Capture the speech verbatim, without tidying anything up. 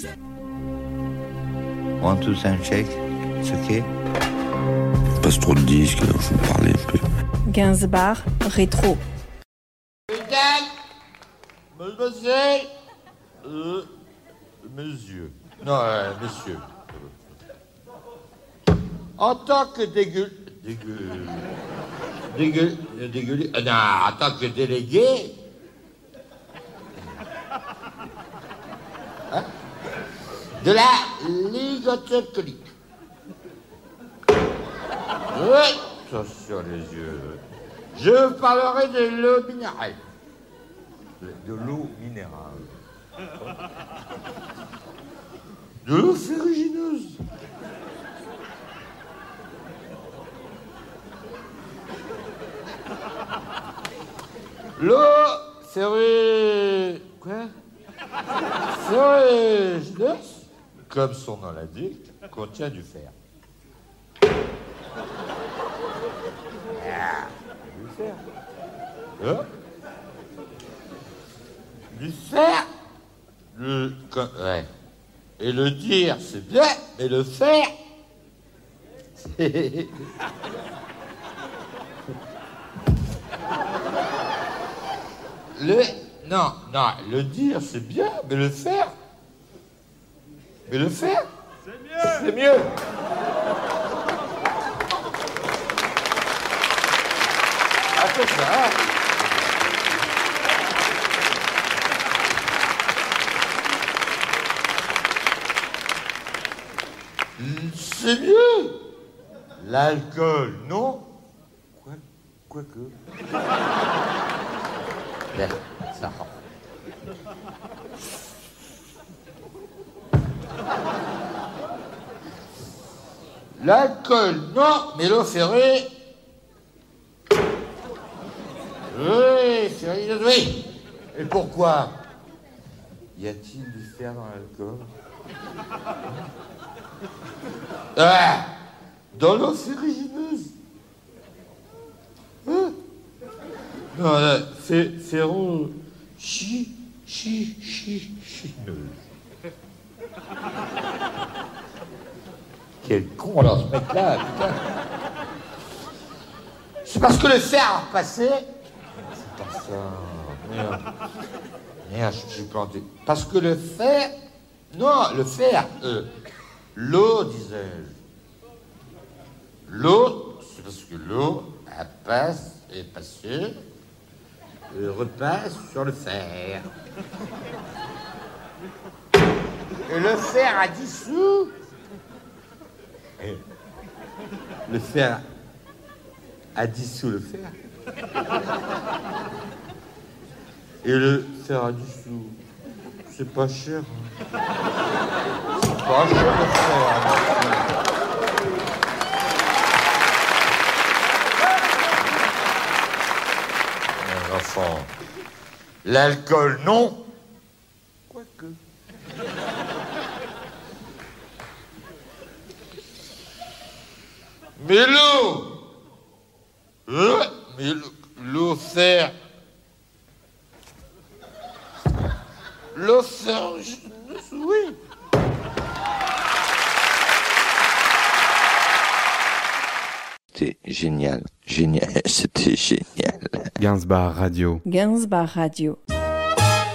One, two, sound check. C'est ok. Passe trop de disques, il faut parler un peu. Gainsbourg rétro. Mesdames, Mesdemoiselles, euh, Messieurs, non, euh, Messieurs, en tant que dégueu... Dégueu... Dégueu... Dégueu... Euh, non, en tant que délégué... Hein, de la Ligue alcoolique. Oui, ça sur les yeux. Je parlerai de l'eau minérale. De l'eau minérale. De l'eau ferrugineuse. L'eau ferrugineuse. Quoi? Ferrugineuse, comme son nom l'indique, contient du fer. Ah, du fer. Hein? Du fer. Le, comme, ouais. Et le dire, c'est bien, mais le faire, c'est... Le... Non, non, le dire, c'est bien, mais le faire... Mais le faire... C'est mieux. C'est mieux. Ah, c'est ça. C'est mieux. L'alcool, non? Quoi, quoi que... Ben, ça rend. L'alcool, non, mais l'eau ferrée... Oui, ferrée, oui. Et pourquoi? Y a-t-il du fer dans l'alcool? Ah, dans l'eau ferrugineuse. Hein? Non, là, fé, ferro... Chi, chi, chi, chineuse. Quel con, alors, ce mec-là, putain. C'est parce que le fer a repassé. C'est pas ça. Merde. Merde, je suis planté. Parce que le fer... Non, le fer... Euh, l'eau, disais-je. L'eau, c'est parce que l'eau, elle passe, est passée, et repasse sur le fer. Et le fer a dissous. Et le fer a dissous le fer. Et le fer a dissous. C'est pas cher. Hein. C'est pas cher le fer. Hein. Enfant, l'alcool, non. Quoique. Mais l'eau, euh, mais l'eau fer, l'eau fer, oui. C'était génial, génial, c'était génial. Gainsbourg Radio. Gainsbourg Radio.